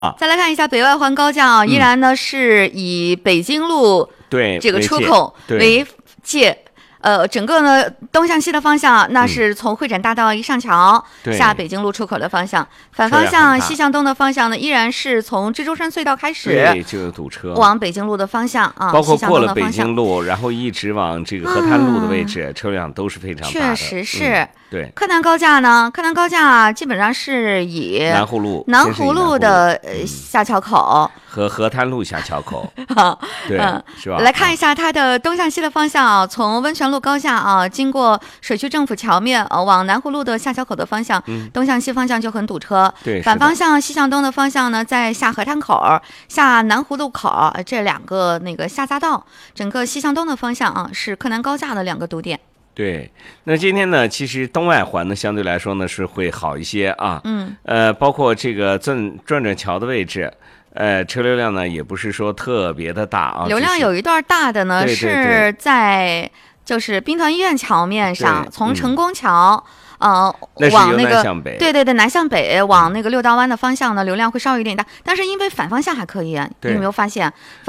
再来看一下北外环高架啊，依然呢是以北京路这个出口为界。整个呢东向西的方向，那是从会展大道一上桥下北京路出口的方向。反方向西向东的方向呢，依然是从蜘蛛山隧道开始， 对，就有堵车， 往北京路的方向啊， 包括过了北京路，然后一直往这个河滩路的位置，车辆都是非常大的。 确实是。 对， 柯南高架呢？柯南高架基本上是以南湖路的下桥口和河滩路下桥口，对，是吧？ 来看一下它的东向西的方向啊，从温泉路高架啊，经过水区政府桥面往南湖路的下桥口的方向，东向西方向就很堵车。 对， 反方向西向东的方向呢，在下河滩口、下南湖路口这两个那个下匝道，整个西向东的方向啊，是柯南高架的两个堵点。 对，那今天呢，其实东外环呢相对来说呢是会好一些啊，包括这个转桥的位置，车流量呢也不是说特别的大啊， 流量有一段大的呢是在就是兵团医院桥面上，从成功桥。往那个对南向北往那个六道湾的方向呢，流量会稍微有点大，但是因为反方向还可以啊，你有没有发现？